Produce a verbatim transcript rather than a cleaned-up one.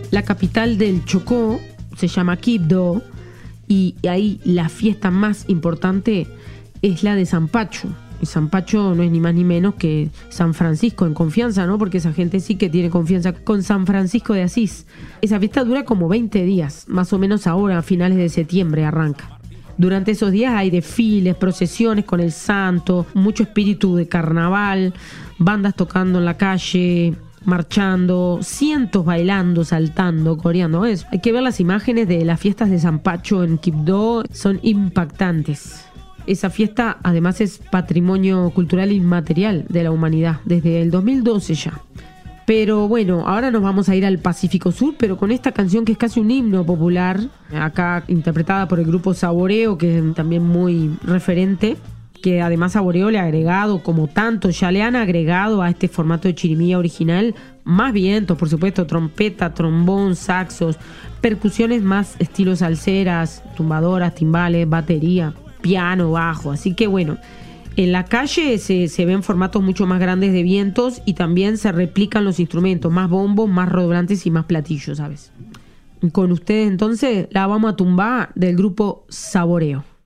La capital del Chocó se llama Quibdó y ahí la fiesta más importante es la de San Pacho. Y San Pacho no es ni más ni menos que San Francisco en confianza, ¿no? Porque esa gente sí que tiene confianza con San Francisco de Asís. Esa fiesta dura como veinte días, más o menos ahora, a finales de septiembre arranca. Durante esos días hay desfiles, procesiones con el santo, mucho espíritu de carnaval, bandas tocando en la calle, marchando, cientos bailando, saltando, coreando. Eso. Hay que ver las imágenes de las fiestas de San Pacho en Quibdó, son impactantes. Esa fiesta además es patrimonio cultural inmaterial de la humanidad desde el dos mil doce ya. Pero bueno, ahora nos vamos a ir al Pacífico Sur, pero con esta canción que es casi un himno popular, acá interpretada por el grupo Saboreo, que es también muy referente, que además Saboreo le ha agregado, como tanto, ya le han agregado a este formato de chirimía original, más vientos, por supuesto, trompeta, trombón, saxos, percusiones más estilo salseras, tumbadoras, timbales, batería, piano, bajo. Así que bueno, en la calle se, se ven formatos mucho más grandes de vientos y también se replican los instrumentos, más bombos, más redoblantes y más platillos, ¿sabes? Con ustedes entonces la vamos a tumbar del grupo Saboreo.